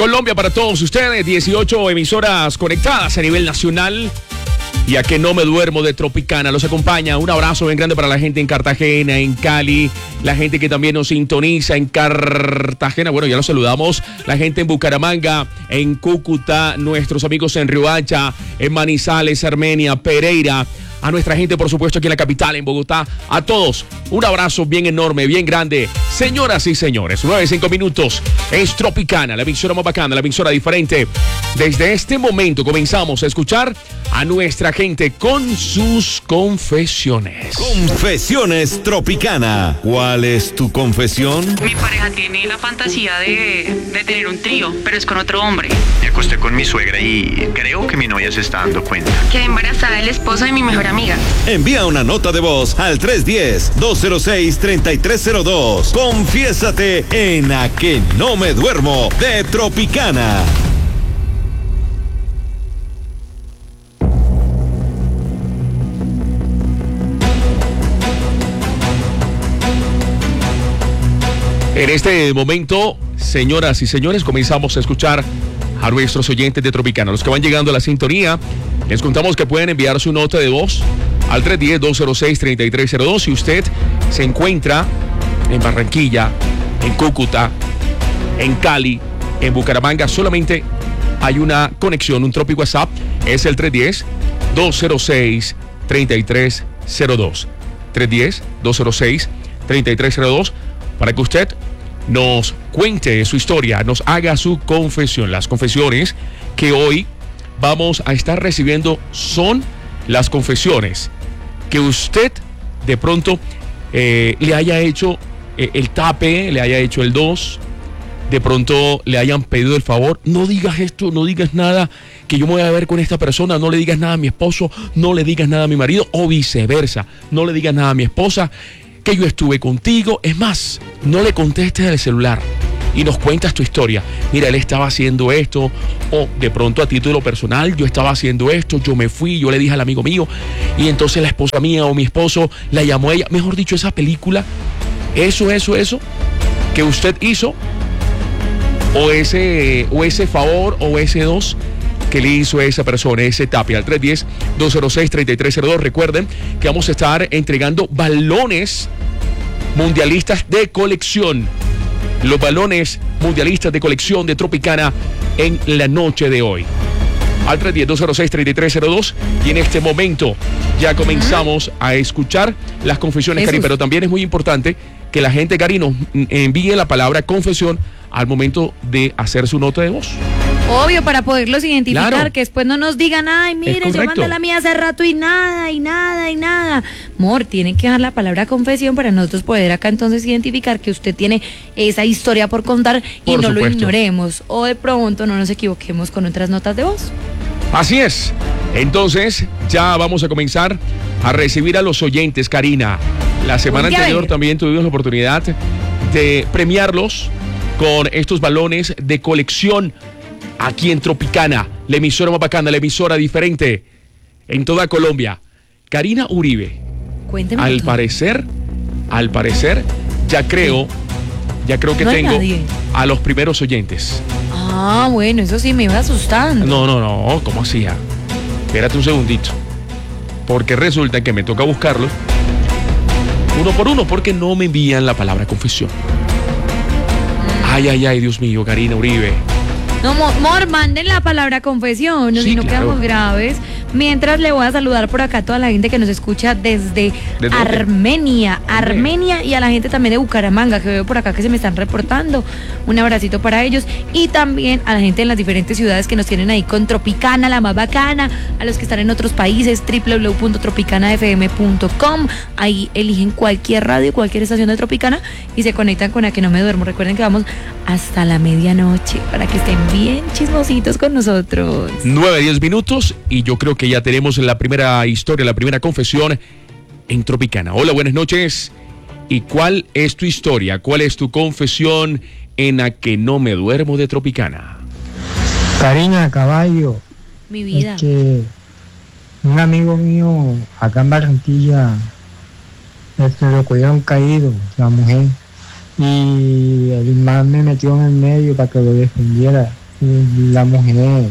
Colombia para todos ustedes, 18 emisoras conectadas a nivel nacional. Y a que no me duermo de Tropicana los acompaña. Un abrazo bien grande para la gente en Cartagena, en Cali, la gente que también nos sintoniza en Cartagena. Bueno, ya los saludamos. La gente en Bucaramanga, en Cúcuta, nuestros amigos en Riohacha, en Manizales, Armenia, Pereira. A nuestra gente, por supuesto, aquí en la capital, en Bogotá. A todos, un abrazo bien enorme, bien grande. Señoras y señores, 9:05. Es Tropicana, la emisora más bacana, la emisora diferente. Desde este momento comenzamos a escuchar a nuestra gente con sus confesiones. Confesiones Tropicana. ¿Cuál es tu confesión? Mi pareja tiene la fantasía de tener un trío, pero es con otro hombre. Me acosté con mi suegra y creo que mi novia se está dando cuenta. Quedé embarazada del esposo de mi mejor amiga. Envía una nota de voz al 310-206-3302. Confiésate en A que no me duermo de Tropicana. En este momento, señoras y señores, comenzamos a escuchar a nuestros oyentes de Tropicana. Los que van llegando a la sintonía, les contamos que pueden enviar su nota de voz al 310-206-3302. Si usted se encuentra en Barranquilla, en Cúcuta, en Cali, en Bucaramanga, solamente hay una conexión, un Tropi WhatsApp, es el 310-206-3302. 310-206-3302, para que usted nos cuente su historia, nos haga su confesión. Las confesiones que hoy vamos a estar recibiendo son las confesiones que usted de pronto le haya hecho el tape, le haya hecho el 2, de pronto le hayan pedido el favor. No digas esto, no digas nada, que yo me voy a ver con esta persona, no le digas nada a mi esposo, no le digas nada a mi marido, o viceversa, no le digas nada a mi esposa, que yo estuve contigo. Es más, no le contestes el celular y nos cuentas tu historia. Mira, él estaba haciendo esto, o de pronto a título personal, yo estaba haciendo esto, yo me fui, yo le dije al amigo mío, y entonces la esposa mía o mi esposo la llamó a ella. Mejor dicho, esa película, eso que usted hizo, o ese favor, o ese 2 que le hizo a esa persona, ese tape, al 310-206-3302. Recuerden que vamos a estar entregando balones mundialistas de colección. Los balones mundialistas de colección de Tropicana en la noche de hoy. Al 310-206-3302. Y en este momento ya comenzamos a escuchar las confesiones, Cari, pero también es muy importante que la gente, Cari, nos envíe la palabra confesión al momento de hacer su nota de voz. Obvio, para poderlos identificar, claro, que después no nos digan, ay, mire, yo mandé la mía hace rato y nada. Amor, tienen que dejar la palabra confesión para nosotros poder acá entonces identificar que usted tiene esa historia por contar y no lo ignoremos, o de pronto no nos equivoquemos con otras notas de voz. Así es. Entonces, ya vamos a comenzar a recibir a los oyentes, Karina. La semana anterior también tuvimos la oportunidad de premiarlos con estos balones de colección aquí en Tropicana, la emisora más bacana, la emisora diferente en toda Colombia. Karina Uribe. Cuénteme. Al parecer, ya creo que no tengo nadie a los primeros oyentes. Ah, bueno, eso sí me iba asustando. No, ¿cómo hacía? Espérate un segundito. Porque resulta que me toca buscarlos uno por uno, porque no me envían la palabra confesión. Ay, Dios mío, Karina Uribe. No, amor, manden la palabra confesión, sí, si no claro, quedamos graves. Mientras le voy a saludar por acá a toda la gente que nos escucha desde Armenia, y a la gente también de Bucaramanga, que veo por acá que se me están reportando. Un abracito para ellos. Y también a la gente en las diferentes ciudades que nos tienen ahí con Tropicana, la más bacana. A los que están en otros países, www.tropicanafm.com. Ahí eligen cualquier radio, cualquier estación de Tropicana y se conectan con A que no me duermo. Recuerden que vamos hasta la medianoche para que estén bien chismositos con nosotros. 9-10 y yo creo que ya tenemos la primera historia, la primera confesión en Tropicana. Hola, buenas noches. ¿Y cuál es tu historia? ¿Cuál es tu confesión en A que no me duermo de Tropicana? Karina, caballo. Mi vida. Un amigo mío acá en Barranquilla lo cogieron caído, la mujer, y el man me metió en el medio para que lo defendiera. y la mujer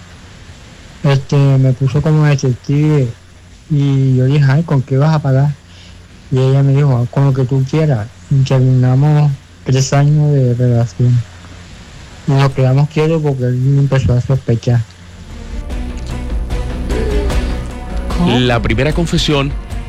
me puso como detective y yo dije, ay, ¿con qué vas a pagar? Y ella me dijo, con lo que tú quieras. Y terminamos 3 años de relación y nos quedamos quietos porque él empezó a sospechar. ¿Cómo? La primera confesión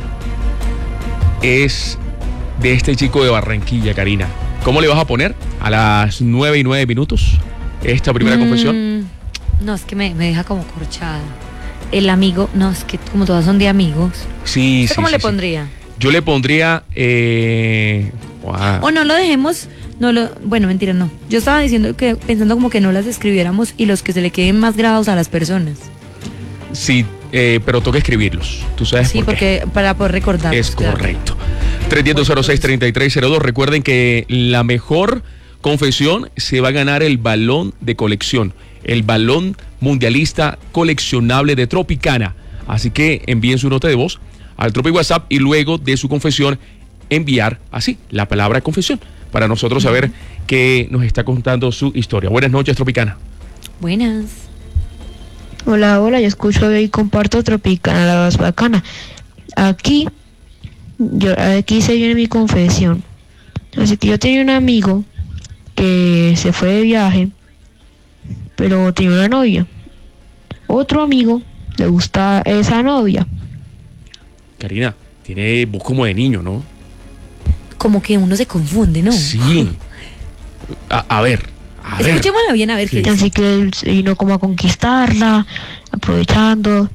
es de este chico de Barranquilla, Karina. ¿Cómo le vas a poner a las 9:09 esta primera confesión? No, es que me deja como corchada. El amigo, no, es que como todas son de amigos. Sí, ¿Usted sí. cómo sí, le sí. pondría? Yo le pondría. O no lo dejemos, bueno, mentira, no. Yo estaba diciendo que, pensando como que no las escribiéramos y los que se le queden más grabados a las personas. Sí, pero toca escribirlos. ¿Tú sabes Sí, por qué? porque para poder recordar. Es correcto. 310-206-3302. Recuerden que la mejor confesión se va a ganar el balón de colección, el balón mundialista coleccionable de Tropicana. Así que envíen su nota de voz al Tropi WhatsApp y luego de su confesión enviar así la palabra confesión para nosotros saber que nos está contando su historia. Buenas noches, Tropicana. Buenas. Hola, yo escucho y comparto Tropicana, la más bacana. Aquí se viene mi confesión. Así que yo tenía un amigo que se fue de viaje, pero tenía una novia. Otro amigo le gusta esa novia. Karina, tiene voz como de niño, ¿no? Como que uno se confunde, ¿no? Sí. A ver. Escuchémosla bien a ver qué dice. Así que él se vino como a conquistarla, aprovechando.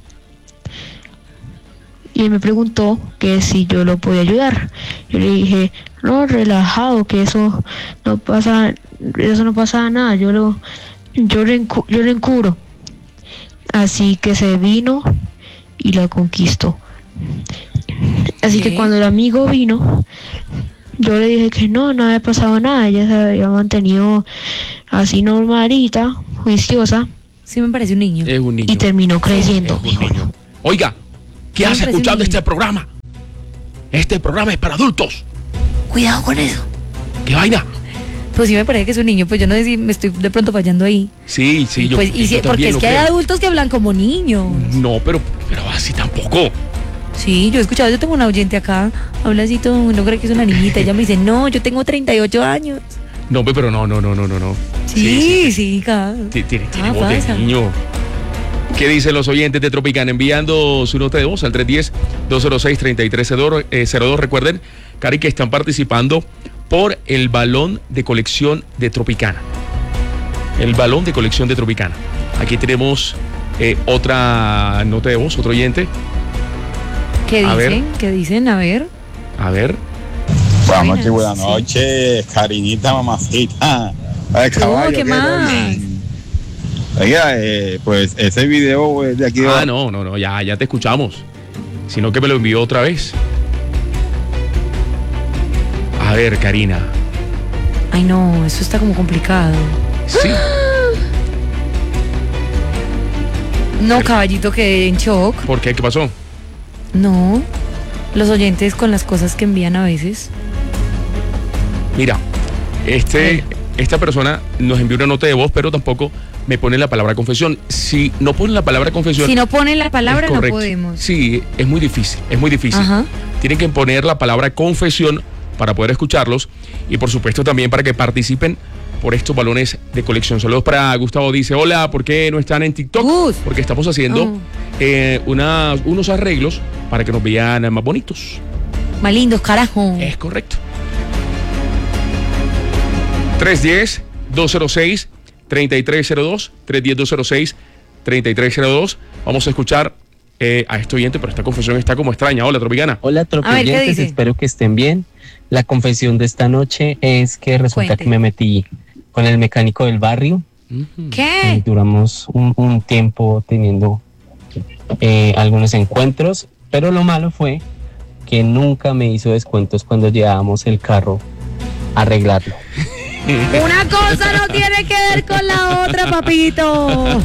Y él me preguntó que si yo lo podía ayudar. Yo le dije, no, relajado, que eso no pasa nada, yo le encubro. Así que se vino y la conquistó. Así que cuando el amigo vino, yo le dije que no había pasado nada, ella se había mantenido así normalita, juiciosa. Sí me parece un niño. Es un niño. Y terminó creyendo. Es un niño. Oiga, ¿qué hace parece escuchando un niño. este programa? Este programa es para adultos. Cuidado con eso. ¿Qué vaina? Pues sí me parece que es un niño, pues yo no sé si me estoy de pronto fallando ahí. Sí, yo. Pues, y yo porque también es lo que hay creo. adultos que hablan como niños. No, pero así tampoco. Sí, yo he escuchado, yo tengo una oyente acá, habla así todo, no cree que es una niñita, ella me dice, no, yo tengo 38 años. No, pero no. Sí, acá. Tiene Ah, voz de pasa. niño. ¿Qué dicen los oyentes de Tropicana? Enviando su nota de voz al 310-206-3302. Recuerden, Cari, que están participando por el balón de colección de Tropicana. El balón de colección de Tropicana. Aquí tenemos otra nota de voz, otro oyente. ¿Qué A ver. dicen? ¿Qué dicen? A ver. Buenas noches, Carinita, mamacita. Ay, caballo, ¿qué más? Oiga, pues ese video es de aquí. No, ya te escuchamos. Sino que me lo envió otra vez. A ver, Karina. Ay, no, eso está como complicado. Sí. No, caballito, quedé en shock. ¿Por qué? ¿Qué pasó? No, los oyentes con las cosas que envían a veces. Mira, esta persona nos envió una nota de voz, pero tampoco me pone la palabra confesión. Si no pone la palabra confesión... Si no ponen la palabra, es no correcto. podemos. Sí, es muy difícil. Ajá. Tienen que poner la palabra confesión para poder escucharlos y por supuesto también para que participen por estos balones de colección. Saludos para Gustavo, dice, hola, ¿por qué no están en TikTok? Gus. Porque estamos haciendo unos arreglos para que nos vean más bonitos. Más lindos, carajo. Es correcto. 310-206-3302. 310-206-3302. Vamos a escuchar a este oyente, pero esta confesión está como extraña. Hola, Tropicana. Hola, A ver, ¿qué tropillantes, dice? espero que estén bien. La confesión de esta noche es que resulta Cuente. que me metí con el mecánico del barrio. ¿Qué? Duramos un tiempo teniendo algunos encuentros, pero lo malo fue que nunca me hizo descuentos cuando llevábamos el carro a arreglarlo. Una cosa no tiene que ver con la otra, papito.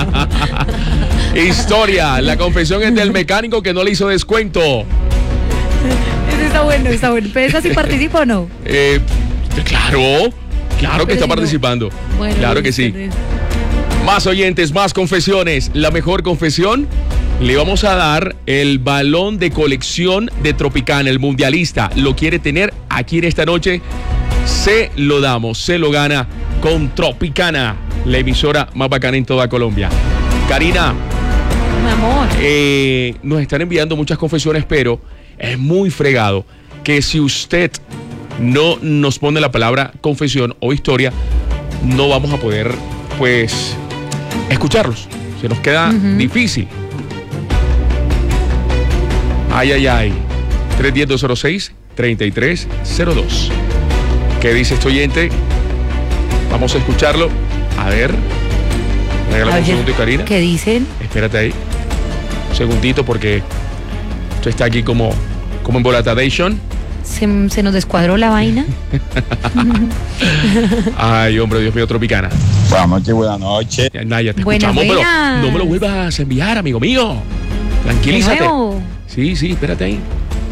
Historia. La confesión es del mecánico que no le hizo descuento. Eso está bueno, está bueno. ¿Pero esa sí participa o no? Claro que Pero está si no- participando. Bueno, claro que sí. Más oyentes, más confesiones. La mejor confesión, le vamos a dar el balón de colección de Tropicana, el mundialista. Lo quiere tener aquí en esta noche. Se lo damos, se lo gana con Tropicana, la emisora más bacana en toda Colombia. Karina, Mi amor. nos están enviando muchas confesiones, pero es muy fregado que si usted no nos pone la palabra confesión o historia, no vamos a poder, pues, escucharlos. Se nos queda difícil. Ay, ay, ay. 310-206-3302. ¿Qué dice este oyente? Vamos a escucharlo. A ver. Regálame un segundo, Karina. ¿Qué dicen? Espérate ahí. Un segundito porque esto está aquí como en volatadation. ¿Se nos descuadró la vaina? Ay, hombre, Dios mío, Tropicana. Buenas noches, buenas noches. Naya, te Buenas, escuchamos, pero buenas. no me lo vuelvas a enviar, amigo mío. Tranquilízate. ¿De nuevo? Sí, espérate ahí.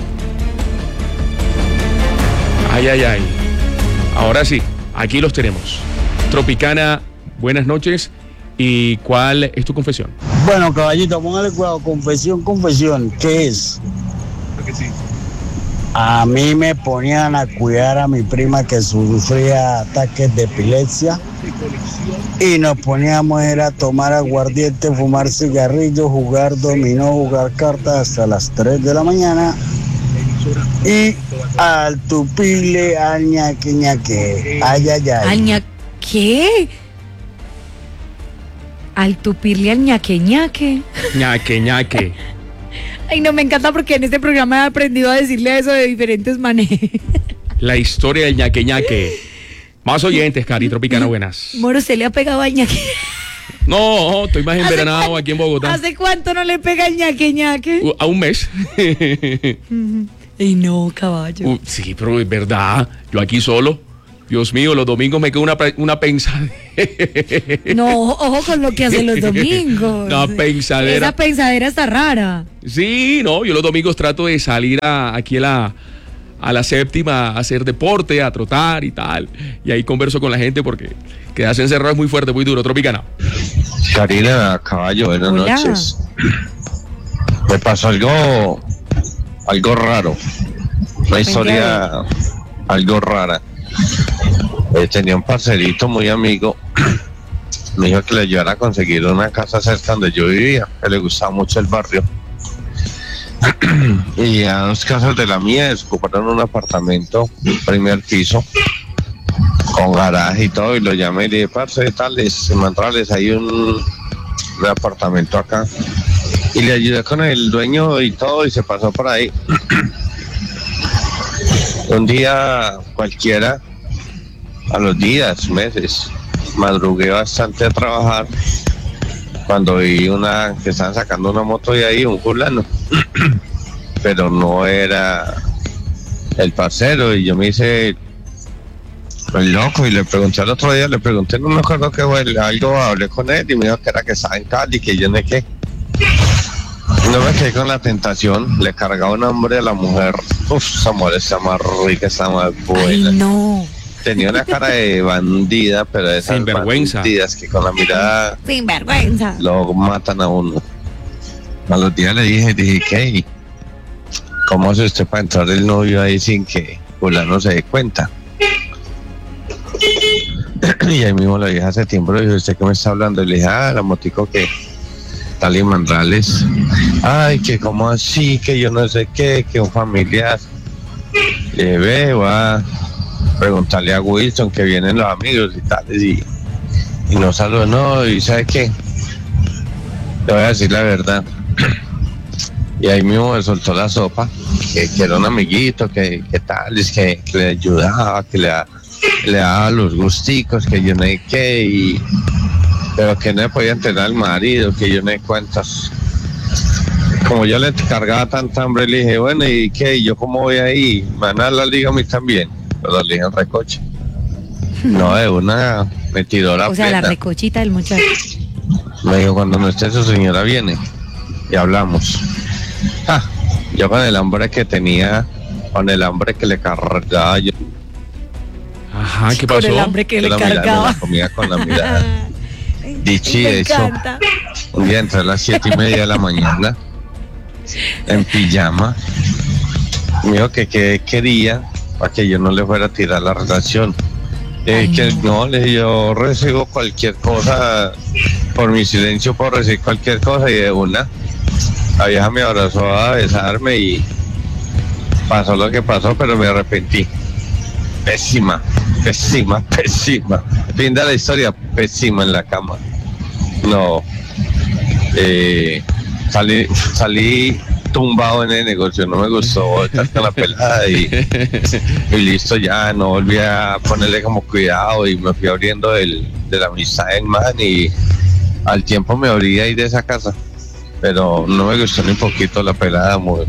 Ay, ay, ay. Ahora sí, aquí los tenemos. Tropicana, buenas noches. ¿Y cuál es tu confesión? Bueno, caballito, póngale cuidado. Confesión. ¿Qué es? A mí me ponían a cuidar a mi prima que sufría ataques de epilepsia y nos poníamos a tomar aguardiente, fumar cigarrillos, jugar dominó, jugar cartas hasta las 3 de la mañana y al tupile, al ñaque ñaque, ay, ay, ay. ¿Al ñaque? Al tupirle al ñaque ñaque. Ñaque, ñaque. Ay, no, me encanta porque en este programa he aprendido a decirle eso de diferentes maneras. La historia del ñaque, ñaque. Más oyentes, Cari, Tropicana, buenas. Moro, ¿se le ha pegado al ñaque? No, estoy más envenenado aquí en Bogotá. ¿Hace cuánto no le pega el ñaque ñaque? A un mes. Ay, no, caballo. Sí, pero es verdad. Yo aquí solo. Dios mío, los domingos me queda una pensadera. No, ojo con lo que hacen los domingos. Una pensadera. Esa pensadera está rara. Sí, no, yo los domingos trato de salir aquí a la séptima a hacer deporte, a trotar y tal. Y ahí converso con la gente porque quedarse encerrado es muy fuerte, muy duro. Tropicana. Karina, caballo, buenas Hola. noches. Me pasó algo raro. Una historia algo rara. Tenía un parcerito muy amigo. Me dijo que le ayudara a conseguir una casa cerca donde yo vivía, que le gustaba mucho el barrio. Y a 2 casas de la mía desocuparon un apartamento, primer piso, con garaje y todo, y lo llamé y le dije, parce, tales, mantrales, hay un apartamento acá. Y le ayudé con el dueño y todo, y se pasó por ahí. Un día cualquiera, a los días, meses, madrugué bastante a trabajar cuando vi que estaban sacando una moto de ahí, un fulano, pero no era el parcero, y yo me hice el loco y le pregunté al otro día, no me acuerdo qué fue, algo hablé con él y me dijo que era que estaba en Cali, que yo no sé qué. No me quedé con la tentación, le cargaba un hombre a la mujer. Esa mujer está más rica, está más buena. Ay, no. Tenía una cara de bandida, pero de esas Sinvergüenza. bandidas que con la mirada Sin vergüenza. lo matan a uno. A los días le dije, ¿qué? ¿Cómo hace usted para entrar el novio ahí sin que fulano se dé cuenta? Y ahí mismo le dije hace tiempo, le dije, ¿usted qué me está hablando? Y le dije, la motico que tal y Mandrales. Ay, que como así, que yo no sé qué, que un familiar. Le dije, voy a preguntarle a Wilson que vienen los amigos y tales, y no saludó, no, y ¿sabe qué? Le voy a decir la verdad. Y ahí mismo me soltó la sopa, que era un amiguito, que tal, es que le ayudaba, que le daba los gusticos, que yo no sé qué, pero que no podía entrenar al marido, que yo no sé cuántas. Como yo le cargaba tanta hambre, le dije, bueno, ¿y qué? ¿Y yo cómo voy ahí? ¿Me van a dar la liga a mí también? Pero le dije en recoche. No, de una me tiró la O sea, plena. la recochita del muchacho. Me dijo, cuando no esté su señora viene y hablamos. Yo con el hambre que tenía, con el hambre que le cargaba, yo Ajá, ¿qué pasó? Con el hambre que le la mirada, me cargaba. la comía con la mirada. Dicho y Me hecho, encanta. un día entré a las 7:30 de la mañana en pijama. Me dijo que qué quería para que yo no le fuera a tirar la relación. Que no, le dije, yo recibo cualquier cosa, por mi silencio puedo recibir cualquier cosa, y de una, la vieja me abrazó a besarme y pasó lo que pasó, pero me arrepentí. Pésima. Fin de la historia, pésima en la cama. No. Salí tumbado en el negocio, no me gustó estar con la pelada y listo, ya no volví a ponerle como cuidado y me fui abriendo de la amistad del man, y al tiempo me abrí ahí de esa casa, pero no me gustó ni un poquito la pelada, mujer.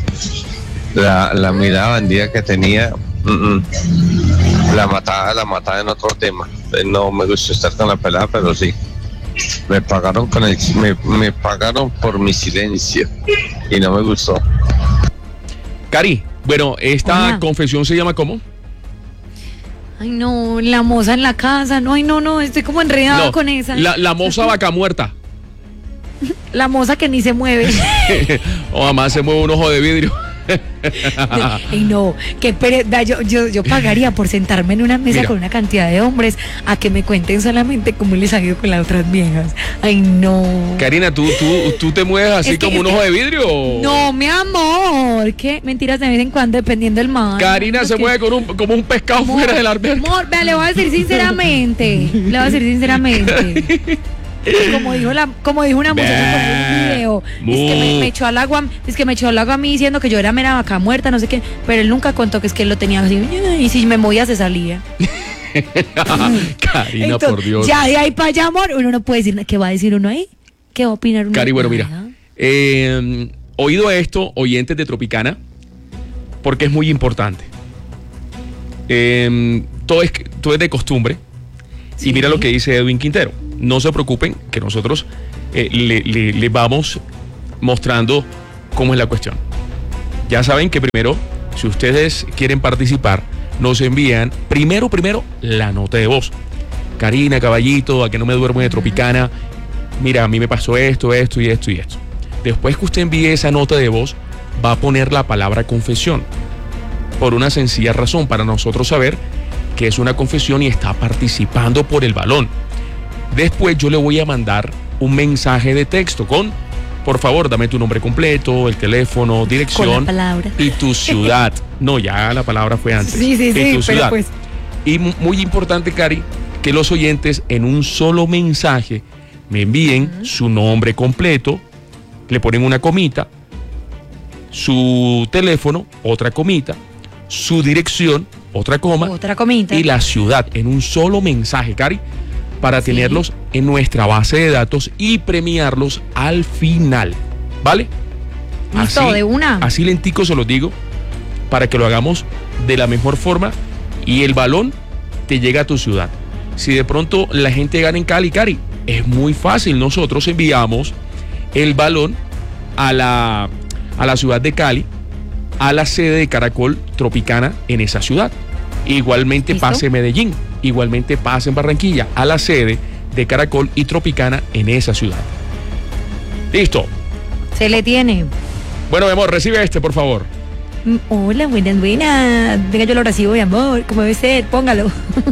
La mirada bandida que tenía, la mataba en otro tema. No me gustó estar con la pelada, pero sí. Me pagaron me pagaron por mi silencio y no me gustó. Cari, bueno, esta Hola. confesión se llama ¿cómo? Ay, no, la moza en la casa. No, ay, no, estoy como enredada No, con esa. la moza vaca muerta. La moza que ni se mueve. O además se mueve un ojo de vidrio. Ay, no, qué pereza. Yo pagaría por sentarme en una mesa Mira. con una cantidad de hombres a que me cuenten solamente cómo les ha ido con las otras viejas. Ay, no. Karina, ¿tú te mueves así Es que- como un es ojo que- de vidrio? No, mi amor. ¿Qué? Mentiras de vez en cuando, dependiendo del man. Karina se mueve como un pescado fuera del alberca. Amor, vea, le voy a decir sinceramente. Como dijo una muchacha por un video, es que me echó al agua, a mí diciendo que yo era mera vaca muerta, no sé qué, pero él nunca contó que es que él lo tenía así, y si me movía se salía. Karina, Entonces, por Dios. ya de ahí para allá, amor, uno no puede decir, ¿qué va a decir uno ahí? ¿Qué va a opinar uno? Cari, bueno, Nada. mira, oído esto, oyentes de Tropicana, porque es muy importante. Todo es de costumbre. Y mira lo que dice Edwin Quintero. No se preocupen, que nosotros le vamos mostrando cómo es la cuestión. Ya saben que primero, si ustedes quieren participar, nos envían primero la nota de voz. Karina, caballito, a que no me duermo de Tropicana. Mira, a mí me pasó esto. Después que usted envíe esa nota de voz, va a poner la palabra confesión. Por una sencilla razón, para nosotros saber que es una confesión y está participando por el balón. Después yo le voy a mandar un mensaje de texto con, por favor, dame tu nombre completo, el teléfono, Con dirección la palabra. y tu ciudad. No, ya la palabra fue antes. Sí, Y tu pero ciudad. pues. Y muy importante, Cari, que los oyentes en un solo mensaje me envíen su nombre completo, le ponen una comita, su teléfono, otra comita, su dirección, otra coma, Otra comita. y la ciudad en un solo mensaje, Cari, para tenerlos en nuestra base de datos y premiarlos al final, ¿vale? Listo, de una. Así lentico se los digo, para que lo hagamos de la mejor forma y el balón te llega a tu ciudad. Si de pronto la gente gana en Cali, Cari, es muy fácil. Nosotros enviamos el balón a la ciudad de Cali, a la sede de Caracol Tropicana en esa ciudad. Igualmente ¿Listo? pase en Medellín, igualmente pase en Barranquilla, a la sede de Caracol y Tropicana en esa ciudad. Listo. Se le tiene. Bueno, mi amor, recibe este, por favor. Hola, buenas. Venga, yo lo recibo, mi amor. Como debe ser, póngalo.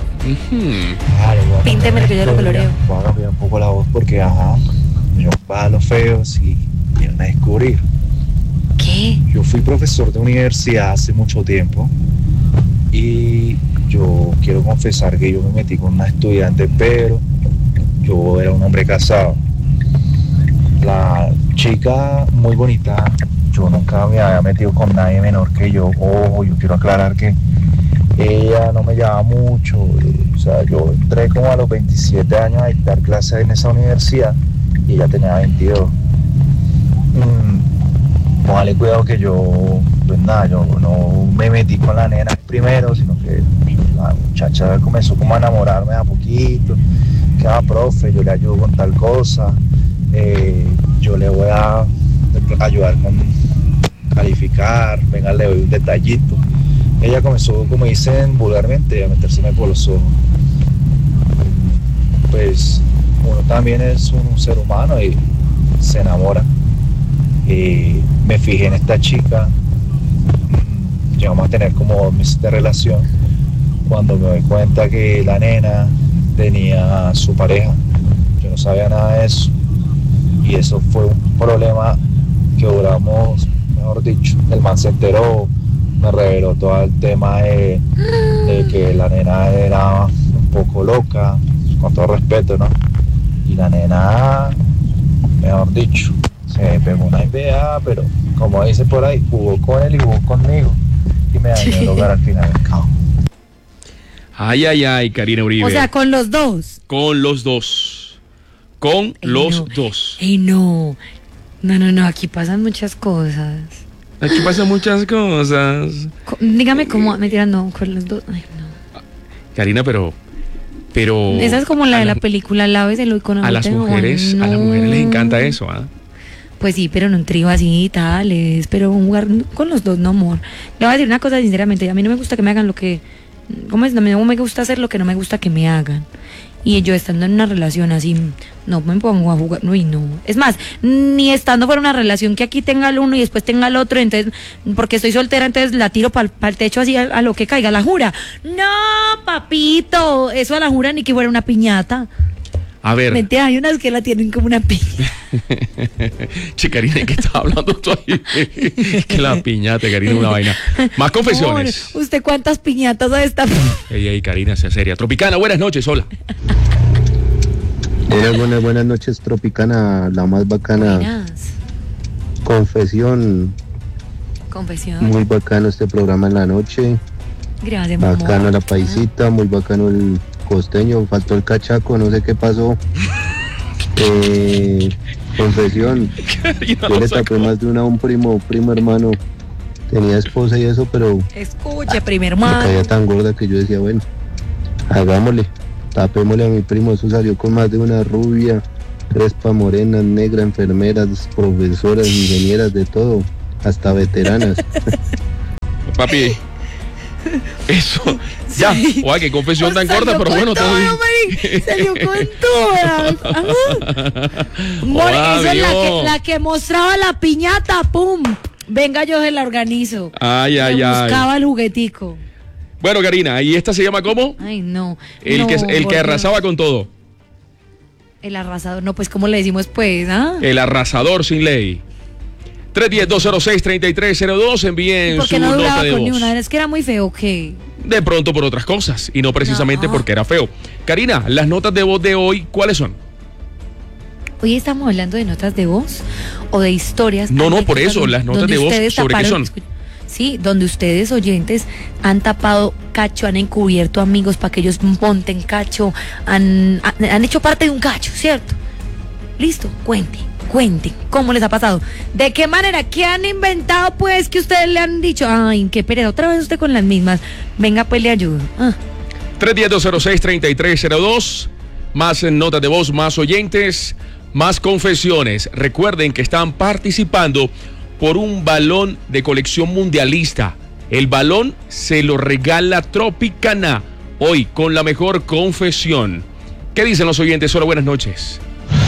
Pínteme que yo lo coloreo. Voy a cambiar un poco la voz porque, yo a los feos y vienen a descubrir. ¿Qué? Yo fui profesor de universidad hace mucho tiempo y yo quiero confesar que yo me metí con una estudiante, pero yo era un hombre casado. La chica muy bonita, yo nunca me había metido con nadie menor que yo. Ojo, yo quiero aclarar que ella no me llevaba mucho. O sea, yo entré como a los 27 años a dictar clases en esa universidad y ella tenía 22. Póngale cuidado que yo no me metí con la nena primero, sino que la muchacha comenzó como a enamorarme a poquito. Que profe, yo le ayudo con tal cosa, yo le voy a ayudar con calificar, venga, le doy un detallito. Ella comenzó, como dicen vulgarmente, a metérseme por los ojos. Pues uno también es un ser humano y se enamora. Me fijé en esta chica, llegamos a tener como 2 meses de relación, cuando me doy cuenta que la nena tenía su pareja. Yo no sabía nada de eso, y eso fue un problema que duramos, mejor dicho, el man se enteró, me reveló todo el tema de que la nena era un poco loca, con todo respeto, ¿no? Y la nena, mejor dicho, se pegó una idea, pero como dice por ahí, jugó con él y jugó conmigo, y me dañó el hogar al final del cabo. Ay, ay, ay, Karina Uribe. O sea, con los dos. Con los dos. Con los dos. Ey, no. No, aquí pasan muchas cosas. Aquí pasan muchas cosas. Dígame cómo, me tiran, no, con los dos. Ay, no. Karina, pero esa es como la de la película Láveselo y con a las mujeres, a las mujeres les encanta eso, ¿ah? Pues sí, pero en un trío así y tales, pero jugar con los dos, no, amor. Le voy a decir una cosa sinceramente, a mí no me gusta que me hagan lo que, ¿cómo es? A mí no me gusta hacer lo que no me gusta que me hagan. Y yo estando en una relación así, no me pongo a jugar, uy, no. Es más, ni estando por una relación que aquí tenga el uno y después tenga el otro, entonces, porque estoy soltera, entonces la tiro para el techo así a lo que caiga, la jura. No, papito, eso a la jura ni que fuera una piñata. A ver. Mentira, hay unas que la tienen como una piña. Che, Karina, ¿qué estás hablando tú ahí? Que la piñata, Karina, una vaina. Más confesiones. Amor, ¿usted cuántas piñatas ha estado? Ey, Karina, sea seria. Tropicana, buenas noches, hola. Buenas noches, Tropicana, la más bacana. Buenas. Confesión. Muy bacano este programa en la noche. Gracias, bacano amor. La paisita, muy bacano el costeño, faltó el cachaco, no sé qué pasó. Confesión, yo le tapé más de una a un primo hermano, tenía esposa y eso, pero escuche, primer me hermano, caía tan gorda que yo decía, bueno, hagámosle, tapémosle a mi primo. Eso salió con más de una rubia, crespa, morena, negra, enfermeras, profesoras, ingenieras, de todo, hasta veteranas. Papi, eso, ya, oye, qué confesión tan corta, pero bueno, todo bien. Salió con todas. Amor, esa es la que mostraba la piñata, pum. Venga, yo se la organizo. Ay. Buscaba el juguetico. Bueno, Karina, ¿y esta se llama cómo? Ay, no. El que arrasaba con todo. El arrasador, no, pues, ¿cómo le decimos, pues? ¿Ah? El arrasador sin ley. 310-206-3302, envíen su no nota de voz. Ni una, es que era muy feo, ¿qué? De pronto por otras cosas, y no precisamente porque era feo. Karina, las notas de voz de hoy, ¿cuáles son? Hoy estamos hablando de notas de voz o de historias. No, por eso, las notas de voz, ¿sobre qué son? Sí, donde ustedes, oyentes, han tapado cacho, han encubierto amigos para que ellos monten cacho, han hecho parte de un cacho, ¿cierto? Listo, cuenten, ¿cómo les ha pasado? ¿De qué manera? ¿Qué han inventado, pues, que ustedes le han dicho? Ay, qué pereza, otra vez usted con las mismas. Venga, pues, le ayudo. 310-206-3302, más notas de voz, más oyentes, más confesiones. Recuerden que están participando por un balón de colección mundialista. El balón se lo regala Tropicana hoy con la mejor confesión. ¿Qué dicen los oyentes? Hola, buenas noches.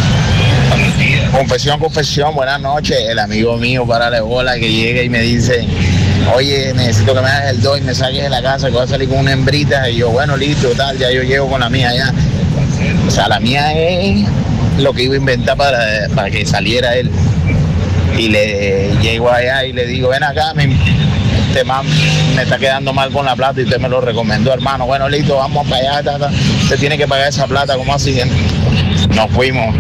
Confesión, buenas noches. El amigo mío, párale bola, que llega y me dice, oye, necesito que me hagas el 2 y me saques de la casa, que voy a salir con una hembrita. Y yo, bueno, listo, tal, ya yo llego con la mía ya. O sea, la mía es lo que iba a inventar para que saliera él. Y le llego allá y le digo, ven acá, este man me está quedando mal con la plata y usted me lo recomendó, hermano. Bueno, listo, vamos para allá, usted tiene que pagar esa plata, ¿cómo así? Nos fuimos.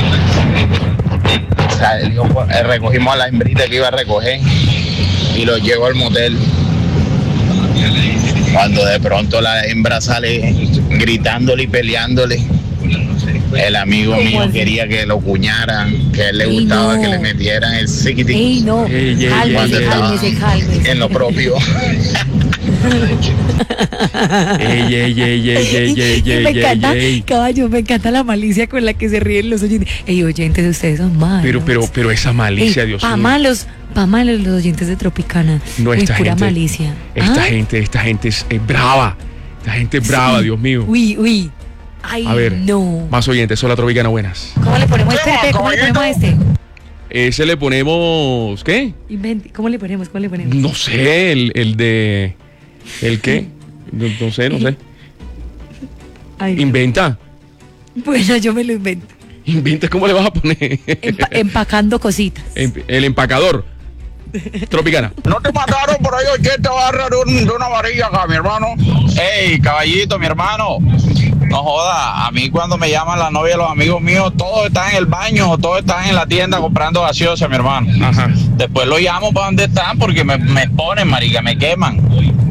O sea, recogimos a la hembrita que iba a recoger y lo llevo al motel. Cuando de pronto la hembra sale gritándole y peleándole, el amigo mío quería que lo cuñaran, que a él le gustaba que le metieran el psiquitín. Cálmese. En lo propio. Me encanta, caballo, me encanta la malicia con la que se ríen los oyentes. Oyentes, ustedes son malos. Pero esa malicia, Dios mío. Pa' malos los oyentes de Tropicana. No, esta pura gente, malicia. Esta gente es brava. Esta gente es brava, sí. Dios mío. Uy. Ay, A ver, no. más oyentes. Hola, Tropicana, buenas. ¿Cómo le ponemos este? ¿Cómo le ponemos a este? Ese le ponemos, ¿qué? ¿Cómo le ponemos? No sé, el de... ¿El qué? No sé. Ay, Inventa. bueno, yo me lo invento. Inventa, ¿cómo le vas a poner? Empacando cositas. El empacador. Tropicana. ¿No te mataron por ahí hoy que te va a agarrar de una varilla acá, mi hermano? Ey, caballito, mi hermano. No joda, a mí cuando me llaman la novia de los amigos míos, todos están en el baño, todos están en la tienda comprando gaseosa, mi hermano. Ajá. Después los llamo para donde están porque me exponen, marica, me queman.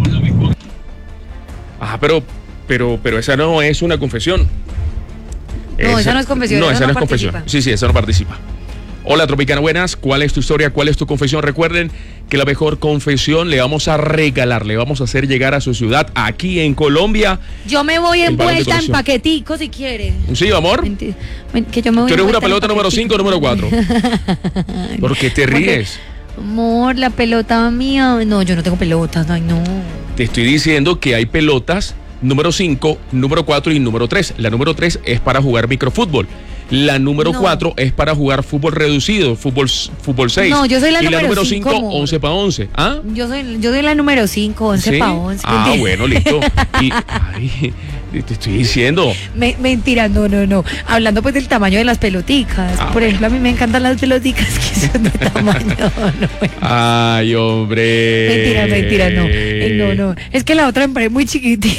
Ah, pero esa no es una confesión. No, esa no es confesión. No, esa no es participa. confesión. Sí, esa no participa. Hola, Tropicana, buenas. ¿Cuál es tu historia? ¿Cuál es tu confesión? Recuerden que la mejor confesión le vamos a regalar, le vamos a hacer llegar a su ciudad, aquí en Colombia. Yo me voy El balón de envuelta en colección. paquetico si quiere. ¿Sí, amor? Que yo me voy ¿Tú eres una envuelta en pelota número 5 o número 4? ¿Por qué te ríes? Amor, la pelota mía. No, yo no tengo pelotas. Ay, no. Te estoy diciendo que hay pelotas número 5, número 4 y número 3. La número 3 es para jugar microfútbol. La número 4 es para jugar fútbol reducido, fútbol 6. No, yo soy la y número la número 5, 5, 11 para 11. ¿Ah? Yo soy la número 5, 11 ¿Sí? para 11. Ah, bueno, listo. Ay, te estoy diciendo. Mentira, no. Hablando pues del tamaño de las peloticas. Por ejemplo, a mí me encantan las peloticas que son de tamaño. Ay, hombre. Mentira, no. No. Es que la otra me parece muy chiquitita.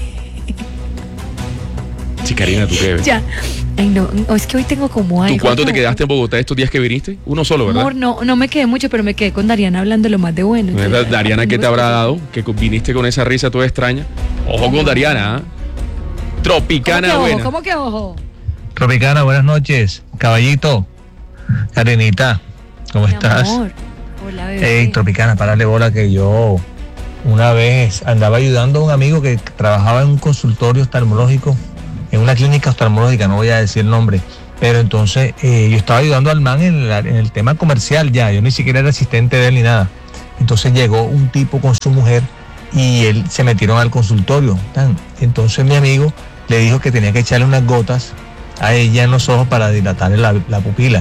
Chicarina, ¿tú qué ves? Ya. Ay, no, es que hoy tengo como algo. ¿Tú cuánto te como- quedaste en Bogotá estos días que viniste? Uno solo, ¿verdad? Amor, no me quedé mucho, pero me quedé con Dariana hablando lo más de bueno. Entonces, Dariana, ¿qué te habrá dado? Que viniste con esa risa toda extraña. Ojo con Dariana, ¿ah? Tropicana, buena. ¿Cómo que ojo? Tropicana, buenas noches. Caballito, Karenita, ¿cómo estás? Amor. Hola, bebé. Ey, Tropicana, parale bola que yo una vez andaba ayudando a un amigo que trabajaba en un consultorio oftalmológico, en una clínica oftalmológica, no voy a decir el nombre, pero entonces yo estaba ayudando al man en el tema comercial ya, yo ni siquiera era asistente de él ni nada. Entonces llegó un tipo con su mujer y él se metieron al consultorio. Entonces mi amigo le dijo que tenía que echarle unas gotas a ella en los ojos para dilatarle la pupila.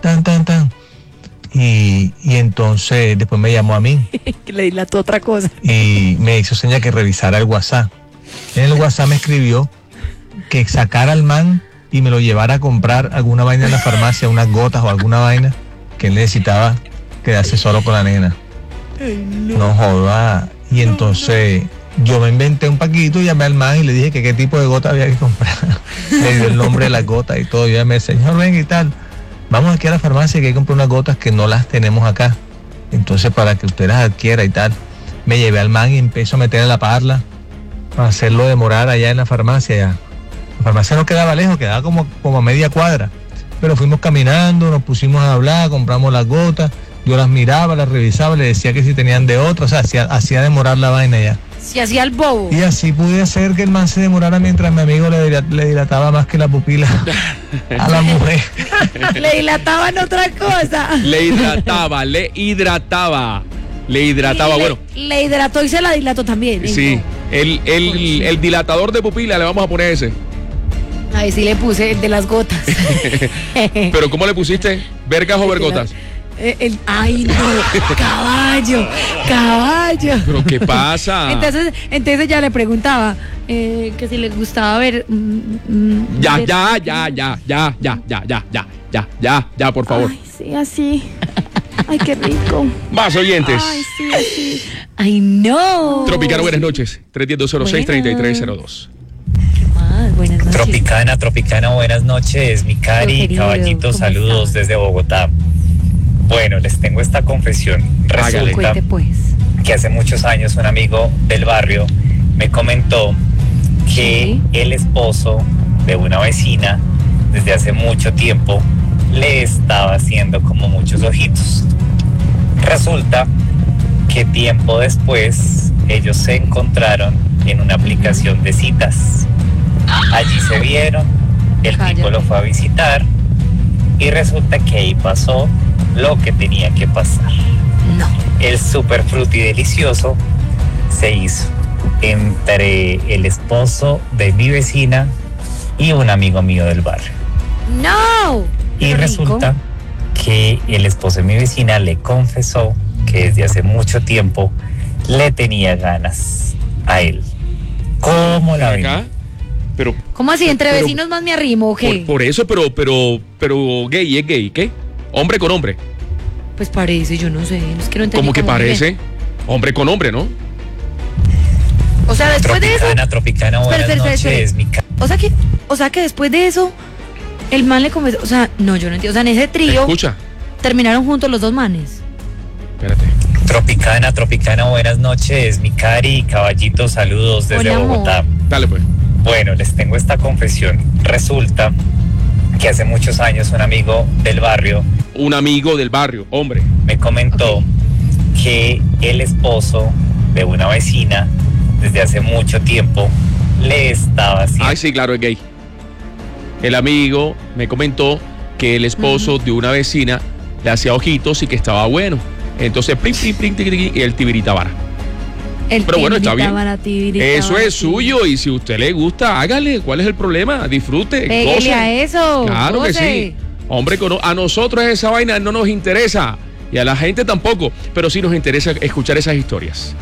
Y entonces después me llamó a mí Que le dilató otra cosa. y me hizo seña que revisara el WhatsApp. En el WhatsApp me escribió que sacara al man y me lo llevara a comprar alguna vaina en la farmacia, unas gotas o alguna vaina que él necesitaba quedarse solo con la nena. No joda. Y entonces yo me inventé un paquito y llamé al man y le dije que qué tipo de gota había que comprar. Le dio el nombre de las gotas y todo. Y yo me dice, señor, ven y tal. Vamos aquí a la farmacia que hay que comprar unas gotas que no las tenemos acá. Entonces para que usted las adquiera y tal. Me llevé al man y empezó a meter en la parla para hacerlo demorar allá en la farmacia. Ya. La farmacia no quedaba lejos, quedaba como a media cuadra. Pero fuimos caminando, nos pusimos a hablar, compramos las gotas. Yo las miraba, las revisaba, le decía que si tenían de otra, o sea, hacía demorar la vaina ya. Si hacía el bobo. Y así pude hacer que el man se demorara mientras mi amigo le dilataba más que la pupila a la mujer. Le dilataban otra cosa. Le hidrataba. Bueno, Le hidrató y se la dilató también. sí. El dilatador de pupila le vamos a poner ese. Ahí sí le puse el de las gotas. Pero ¿cómo le pusiste? ¿Vergas o vergotas? Ay, no, caballo. ¿Pero qué pasa? Entonces ya le preguntaba que si le gustaba ver. Ya, por favor. Ay, sí, así. Ay, qué rico. Más oyentes. Ay, sí, así. Ay, no. Tropicana, buenas noches. 310-206-3302. Buenas noches. Tropicana, buenas noches. Mi Cari, Querido, caballito, ¿cómo saludos estás? desde Bogotá. Bueno, les tengo esta confesión. Resulta Cuente, pues. que hace muchos años un amigo del barrio me comentó que el esposo de una vecina desde hace mucho tiempo le estaba haciendo como muchos ojitos. Resulta que tiempo después ellos se encontraron en una aplicación de citas. Allí se vieron, el tipo lo fue a visitar y resulta que ahí pasó lo que tenía que pasar. No. El super fruti delicioso se hizo entre el esposo de mi vecina y un amigo mío del barrio. ¡No! Y resulta que el esposo de mi vecina le confesó que desde hace mucho tiempo le tenía ganas a él. ¿Cómo la ven? Pero, ¿Cómo así? ¿Entre vecinos más me arrimo o qué? por eso, pero gay, ¿es gay? ¿Qué? ¿Hombre con hombre? Pues parece, yo no sé, es que no entendí. ¿Cómo que parece? Hombre con hombre, ¿no? O sea, después de eso... Tropicana, buenas noches. O sea que después de eso, el man le confesó... O sea, no, yo no entiendo. O sea, en ese trío... Escucha. Terminaron juntos los dos manes. Espérate. Tropicana, buenas noches. Mi Cari, caballito, saludos desde Hola, Bogotá. amor. Dale pues. Bueno, les tengo esta confesión. Resulta que hace muchos años un amigo del barrio, hombre, me comentó que el esposo de una vecina desde hace mucho tiempo le estaba haciendo... Ay, sí, claro, es gay. El amigo me comentó que el esposo de una vecina le hacía ojitos y que estaba bueno. Entonces, y el tibiritabara. Pero bueno, está bien. Eso es suyo y si a usted le gusta, hágale. ¿Cuál es el problema? Disfrute. Pégale goce. a eso. Claro goce. que sí. Hombre, a nosotros esa vaina no nos interesa y a la gente tampoco, pero sí nos interesa escuchar esas historias.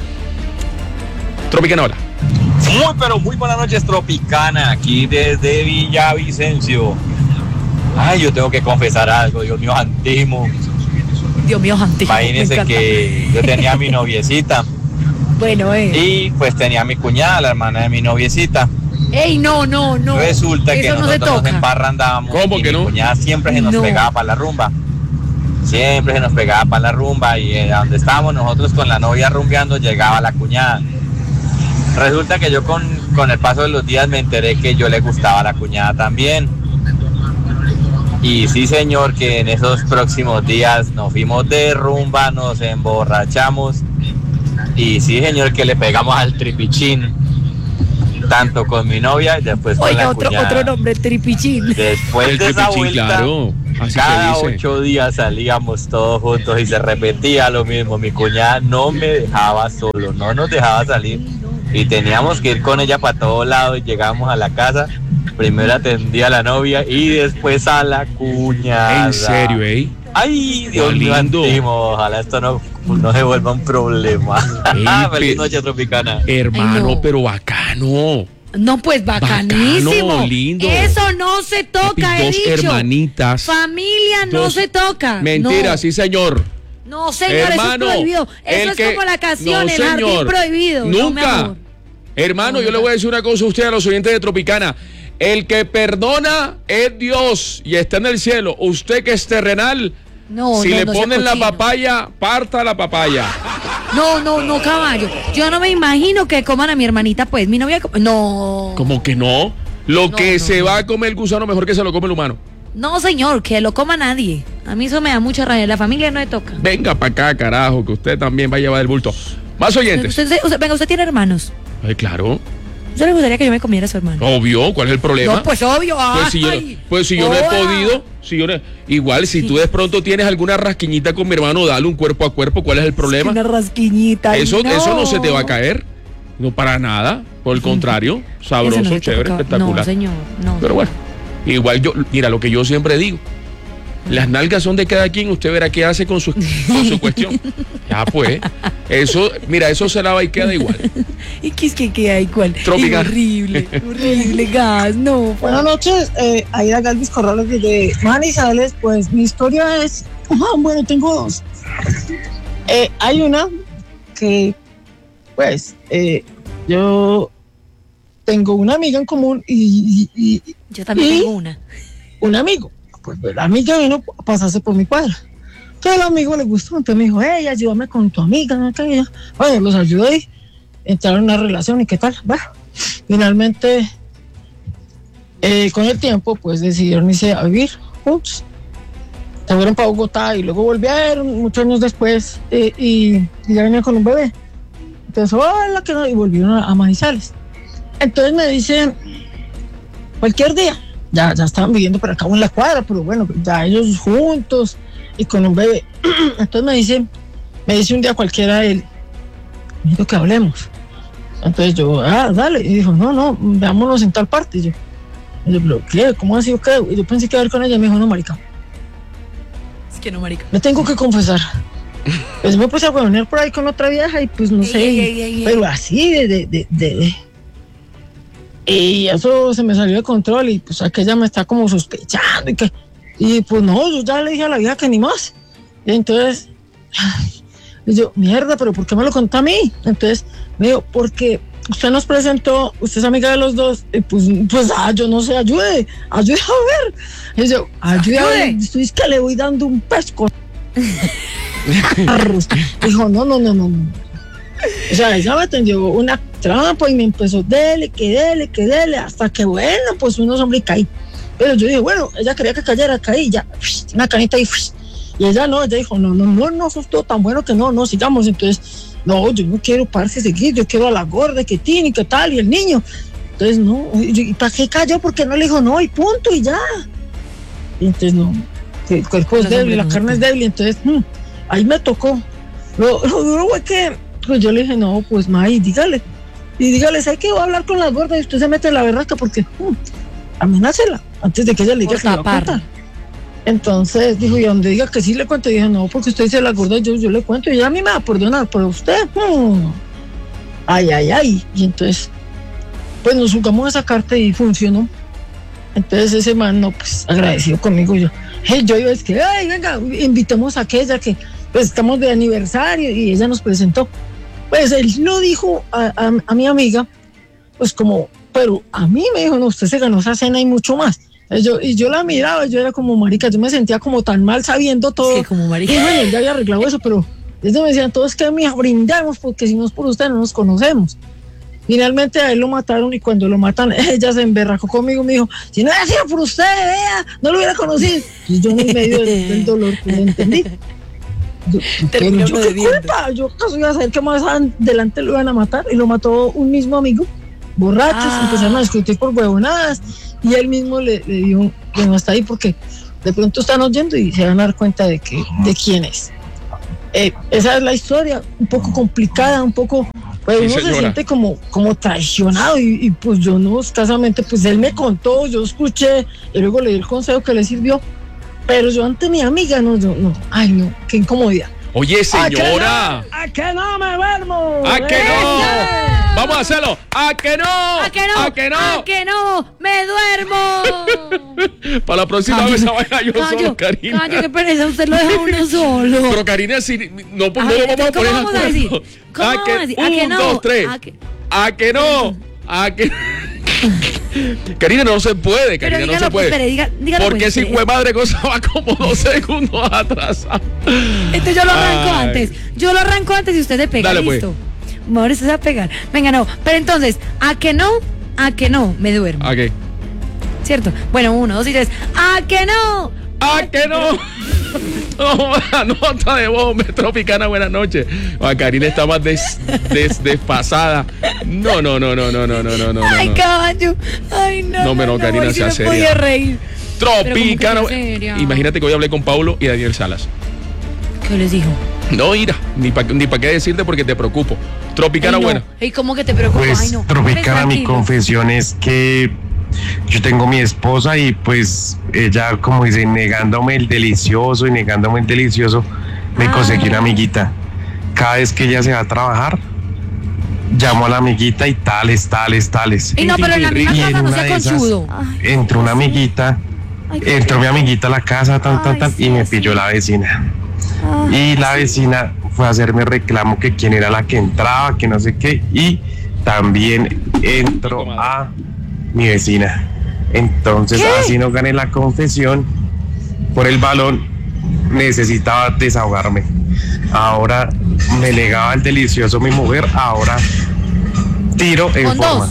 Tropicana, hola. Muy buenas noches, Tropicana, aquí desde Villavicencio. Ay, yo tengo que confesar algo, Dios mío santísimo. Imagínense que yo tenía a mi noviecita. Bueno, Y pues tenía a mi cuñada, la hermana de mi noviecita. ¡Ey, no! Resulta que eso no nosotros nos emparrandábamos. ¿Cómo que no? Mi cuñada siempre se nos pegaba para la rumba. Siempre se nos pegaba para la rumba y donde estábamos nosotros con la novia rumbeando llegaba la cuñada. Resulta que yo con el paso de los días me enteré que yo le gustaba a la cuñada también. Y sí, señor, que en esos próximos días nos fuimos de rumba, nos emborrachamos. Y sí, señor, que le pegamos al tripichín. Tanto con mi novia y después con la cuñada. Otro nombre, tripichín. Después de esa vuelta, claro. Así cada se dice. 8 días salíamos todos juntos y se repetía lo mismo. Mi cuñada no me dejaba solo, no nos dejaba salir. Y teníamos que ir con ella para todos lados y llegábamos a la casa. Primero atendía a la novia y después a la cuñada. ¿En serio, Ay, Dios mío, ojalá esto no se vuelva un problema. Feliz noche, Tropicana. Hermano, Ay, no. pero bacano. No, pues bacanísimo. Bacano, lindo. Eso no se toca, he Dos dicho. hermanitas. Familia no se toca. Mentira, no. sí, señor. No, señor, Hermano, eso es prohibido. Eso es como la canción, el jardín prohibido. No, mi Nunca. amor. Hermano, yo le voy a decir una cosa a usted, a los oyentes de Tropicana. El que perdona es Dios y está en el cielo. Usted que es terrenal, si le ponen la papaya, parta la papaya. No, caballo. Yo no me imagino que coman a mi hermanita, pues. Mi novia... No. ¿Cómo que no? Se va a comer el gusano mejor que se lo come el humano. No, señor, que lo coma nadie. A mí eso me da mucha rabia. La familia no le toca. Venga para acá, carajo, que usted también va a llevar el bulto. Más oyentes. Usted tiene hermanos. Ay, claro. ¿Usted le gustaría que yo me comiera a su hermano? Obvio, ¿cuál es el problema? No, pues obvio. Pues si yo no he podido, igual si tú de pronto tienes alguna rasquiñita con mi hermano, dale un cuerpo a cuerpo, ¿cuál es el problema? Una rasquiñita. Eso no se te va a caer, no para nada, por el contrario, sabroso, no chévere, espectacular. No, señor, no. Pero bueno, igual mira lo que yo siempre digo. Las nalgas son de cada quien, usted verá qué hace con su cuestión. Ya pues, eso se lava y queda igual. ¿Y qué es que queda igual? Tropicana. Horrible, gas, no. Buenas noches, Aida Galvis Corrales desde Manizales. Pues mi historia es, bueno, tengo dos. Hay una que, pues, yo tengo una amiga en común y yo también tengo una. Un amigo. Pues la amiga vino a pasarse por mi cuadra. Que el amigo le gustó, entonces me dijo, ayúdame con tu amiga. Bueno, los ayudé, entraron en una relación y qué tal. Bueno, finalmente, con el tiempo, pues decidieron irse a vivir juntos. Se fueron para Bogotá y luego volvieron muchos años después y ya venían con un bebé. Entonces, hola, que no, y volvieron a Manizales. Entonces me dicen, cualquier día. Ya estaban viviendo por acá en la cuadra, pero bueno, ya ellos juntos y con un bebé. Entonces me dice un día cualquiera él, necesito que hablemos. Entonces yo, dale. Y dijo, no, veámonos en tal parte. Y yo, Y yo, ¿pero qué? ¿Cómo así o qué? Y yo pensé que iba a ir con ella, y me dijo, no, marica. Es que no, marica. Me tengo que confesar. Pues me puse a huevonear por ahí con otra vieja y pues no sé, pero así y eso se me salió de control y pues aquella me está como sospechando y pues no, yo ya le dije a la vieja que ni más. Y entonces, y yo, mierda, pero ¿por qué me lo contó a mí? Entonces me dijo, porque usted nos presentó, usted es amiga de los dos, y pues yo no sé, ayude a ver. Y yo, ayude a ver, estoy que le voy dando un pesco. Dijo, no. O sea, ella me tendió una trampa y me empezó, dele, hasta que bueno, pues unos hombres caí. Pero yo dije, bueno, ella quería que cayera, caí, ya, una canita y ella no, ella dijo, no, sos todo tan bueno que no, sigamos. Entonces, no, yo no quiero parce seguir, yo quiero a la gorda que tiene y qué tal, y el niño. Entonces, no, ¿y para qué cayó? Porque no le dijo no, y punto, y ya. Y entonces, no, el cuerpo es débil, la carne es débil, entonces, ahí me tocó. Lo duro fue que pues yo le dije, no, pues May, dígale, ¿sabe qué? Voy a hablar con la gorda y usted se mete en la berraca porque amenácela antes de que ella le diga que le va a contar. Entonces dijo, y a donde diga que sí le cuento, y dije, no, porque usted dice la gorda, yo le cuento y ella a mí me va a perdonar, pero usted, ay. Y entonces, pues nos jugamos esa carta y funcionó. Entonces ese man, no, pues agradecido conmigo, yo iba, es que, ay, venga, invitemos a aquella que pues estamos de aniversario y ella nos presentó. Pues él lo dijo a mi amiga, pues como, pero a mí me dijo, no, usted se ganó esa cena y mucho más. Y yo la miraba, yo era como marica, yo me sentía como tan mal sabiendo todo. Sí, como marica. Y bueno, ya había arreglado eso, pero ellos me decían, todos que me brindamos porque si no es por usted no nos conocemos. Finalmente a él lo mataron y cuando lo matan, ella se emberracó conmigo, me dijo, si no hubiera sido por usted, vea, no lo hubiera conocido. Y yo en medio del dolor, pues entendí. Pero yo qué culpa, yo acaso iba a saber que más adelante lo iban a matar y lo mató un mismo amigo, borrachos, empezaron a discutir por huevonadas y él mismo le dio, bueno, hasta ahí porque de pronto están oyendo y se van a dar cuenta de quién es. Esa es la historia, un poco complicada, un poco, pues uno se siente como traicionado y pues yo no, escasamente, pues él me contó, yo escuché y luego le di el consejo que le sirvió. Pero yo ante mi amiga, no, ay no, qué incomodidad. Oye, señora. ¿A que no me duermo? ¿A que no? Vamos a hacerlo. ¿A que no? ¿A que no? ¿A que no? ¿A que no? ¡Me duermo! Para la próxima vez esa vaina yo solo, Karina. Cayo, qué pereza, usted lo deja uno solo. Pero Karina, si no vamos a poner ¿cómo vamos a decir? ¿Cómo vamos a decir? ¿A que no? 1, 2, 3. ¿A que no? ¿A que Karina, no se puede, Karina, dígalo, no se puede. Dígalo, porque si fue madre cosa va como 2 segundos atrás. Entonces yo lo arranco antes y usted se pega. Dale, listo. Pues. Ahora se va a pegar. Venga, no. Pero entonces, ¿a que no? Me duermo. ¿A qué? ¿Cierto? Bueno, 1, 2 y 3. ¿A que no? ¿A que no? Nota de voz, Tropicana, buenas noches. Karina está más desfasada. No. Ay, caballo. Ay, no. No, Karina, sea seria. Podía reír. Tropicana. Imagínate que hoy hablé con Paulo y Daniel Salas. ¿Qué les dijo? No, mira, ni para qué decirte porque te preocupo. Tropicana, buena. ¿Y cómo que te preocupa? Pues, ay, no. Tropicana, mi confesión es que yo tengo mi esposa y pues ella, como dice, negándome el delicioso, me conseguí una amiguita. Cada vez que ella se va a trabajar, llamo a la amiguita y tales. Y no, pero en la misma casa no sea conchudo. Entró una amiguita, entró mi amiguita a la casa, y me pilló la vecina. Y la vecina fue a hacerme reclamo que quién era la que entraba, que no sé qué, y también entró a mi vecina. Entonces, así no gané la confesión por el balón, necesitaba desahogarme. Ahora me negaba el delicioso mi mujer, ahora tiro en forma.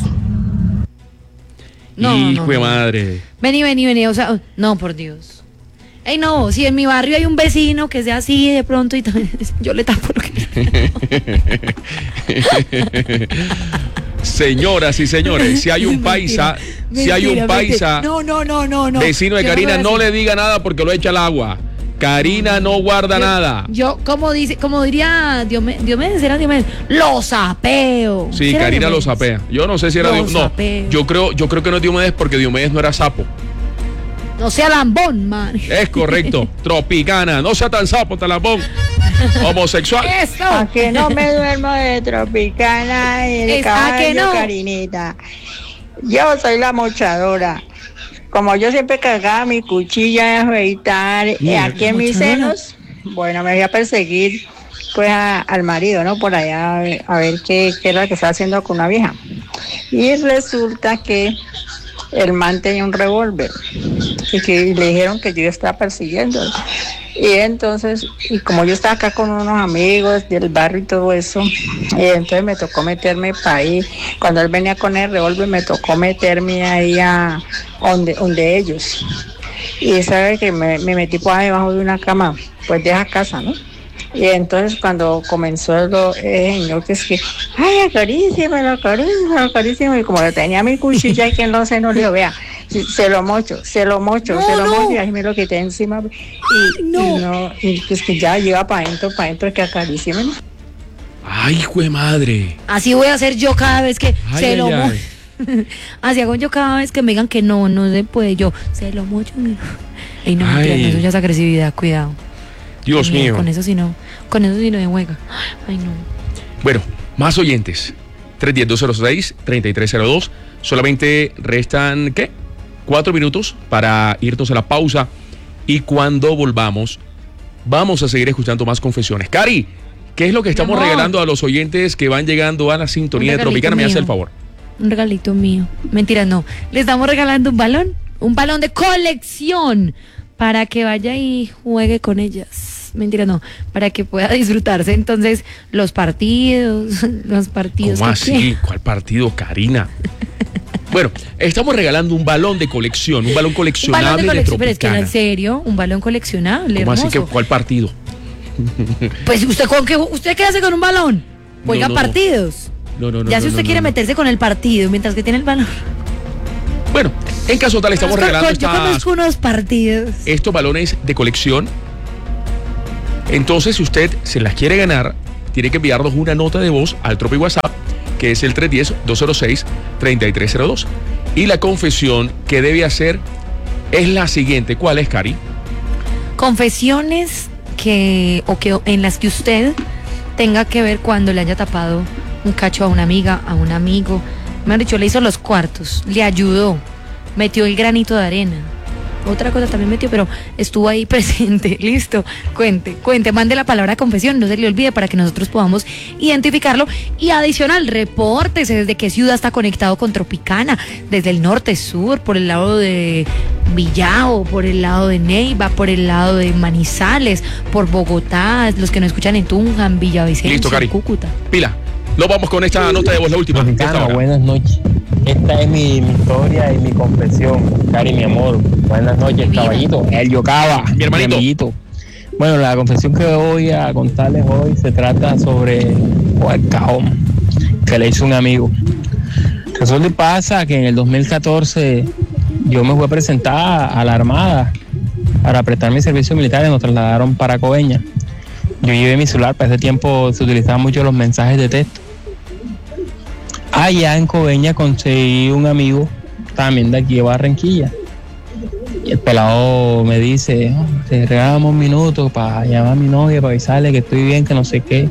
Hijo de madre. Vení, o sea, no, por Dios. Ey, no, si en mi barrio hay un vecino que sea así de pronto y también yo le tapo lo que Señoras y señores, si hay un paisa, no, vecino de Karina, no le diga nada porque lo echa al agua. Karina no guarda nada. Yo, como diría Diomedes, era Diomedes, lo sapeo. Sí, Karina lo sapea. Yo no sé si era Diomedes. No, yo creo que no es Diomedes porque Diomedes no era sapo. No sea lambón, man. Es correcto. Tropicana. No sea tan sapo, tan lambón. Homosexual. Eso. A que no me duermo de Tropicana y el caballo, no. Karinita. Yo soy la mochadora. Como yo siempre cargaba mi cuchilla de afeitar aquí en mis senos, bueno, me voy a perseguir pues al marido, ¿no? Por allá a ver qué era lo que estaba haciendo con una vieja. Y resulta que el man tenía un revólver y que le dijeron que yo estaba persiguiendo. Y entonces, y como yo estaba acá con unos amigos del barrio y todo eso, y entonces me tocó meterme para ahí. Cuando él venía con el revólver, me tocó meterme ahí a donde ellos. Y sabe que me metí por ahí debajo de una cama, pues de esa casa, ¿no? Y entonces cuando comenzó el señor que es que, ay, acaríciamelo, y como yo tenía mi cuchilla y que en los senos le digo, vea, se lo mocho, y ahí me lo quité encima y pues que ya lleva para adentro que acaríciamelo. Ay, hijo de madre. Así voy a hacer yo cada vez que se lo mocho. Así hago yo cada vez que me digan que no se puede, yo se lo mocho. Ey, no, mentira, eso ya es agresividad, cuidado. Dios mío. Con eso sí no de huega. Ay, no. Bueno, más oyentes. 310-206-3302. Solamente restan, ¿qué? 4 minutos para irnos a la pausa. Y cuando volvamos, vamos a seguir escuchando más confesiones. Cari, ¿qué es lo que estamos regalando a los oyentes que van llegando a la sintonía de Tropicana? Me hace el favor. Un regalito mío. Mentira, no. Les estamos regalando un balón de colección para que vaya y juegue con ellas. Mentira, no, para que pueda disfrutarse entonces los partidos. ¿Cómo así? ¿Cuál partido, Karina? Bueno, estamos regalando un balón de colección, un balón coleccionable de Tropicana. Pero es que en serio, un balón coleccionable. ¿Cómo hermoso. así que cuál partido? Pues ¿usted qué hace con un balón? Juega partidos. No. Ya si usted quiere meterse con el partido mientras que tiene el balón. Bueno, en caso tal estamos regalando yo conozco unos partidos. Estos balones de colección. Entonces, si usted se las quiere ganar, tiene que enviarnos una nota de voz al Tropi WhatsApp, que es el 310-206-3302. Y la confesión que debe hacer es la siguiente. ¿Cuál es, Cari? Confesiones en las que usted tenga que ver cuando le haya tapado un cacho a una amiga, a un amigo. Me han dicho, le hizo los cuartos, le ayudó, metió el granito de arena. Otra cosa también metió, pero estuvo ahí presente. Listo, cuente, mande la palabra confesión, no se le olvide para que nosotros podamos identificarlo. Y adicional, repórtese desde qué ciudad está conectado con Tropicana, desde el norte, sur, por el lado de Villao, por el lado de Neiva, por el lado de Manizales, por Bogotá, los que nos escuchan en Tunjan, Villavicencio, Cúcuta. Pila, lo vamos con esta nota de voz, la última. Buenas noches. Esta es mi historia y mi confesión. Cari, mi amor. Buenas noches, caballito. Elio Cava, mi hermanito. Amiguito. Bueno, la confesión que voy a contarles hoy se trata sobre el cajón que le hizo un amigo. Resulta y pasa que en el 2014 yo me fui a presentar a la Armada para prestar mi servicio militar y nos trasladaron para Coveñas. Yo llevé mi celular, para ese tiempo se utilizaban mucho los mensajes de texto. Allá en Coveñas conseguí un amigo también de aquí de Barranquilla. Y el pelado me dice, te regalamos un minuto para llamar a mi novia, para avisarle que estoy bien, que no sé qué.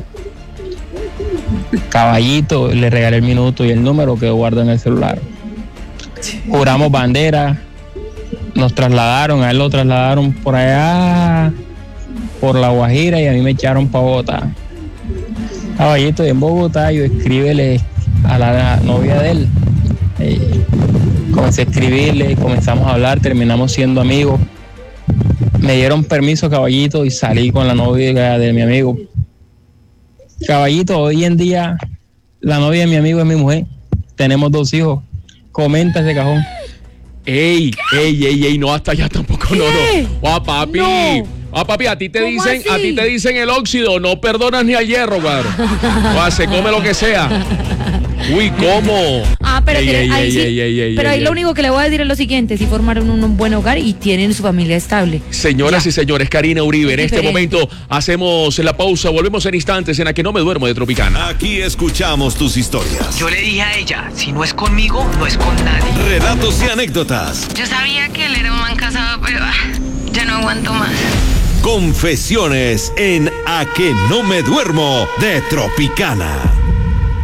Caballito, le regalé el minuto y el número que guardo en el celular. Juramos bandera, nos trasladaron, a él lo trasladaron por allá, por La Guajira, y a mí me echaron para Bogotá. Caballito, y en Bogotá yo escríbele a la novia de él. Comencé a escribirle, comenzamos a hablar, terminamos siendo amigos. Me dieron permiso, caballito, y salí con la novia de mi amigo. Caballito, hoy en día la novia de mi amigo es mi mujer. Tenemos 2 hijos. Comenta ese cajón. Ey, no, hasta allá tampoco, no. Papi. No. Papi, a ti te dicen el óxido, no perdonas ni al hierro, padre. Se come lo que sea. Uy, ¿cómo? Pero ahí lo único que le voy a decir es lo siguiente: si formaron un buen hogar y tienen su familia estable. Señoras y señores, Karina Uribe, en este momento hacemos la pausa, volvemos en instantes en A Que No Me Duermo de Tropicana. Aquí escuchamos tus historias. Yo le dije a ella, si no es conmigo, no es con nadie. Relatos y anécdotas. Yo sabía que él era un man casado, pero ya no aguanto más. Confesiones en A Que No Me Duermo de Tropicana.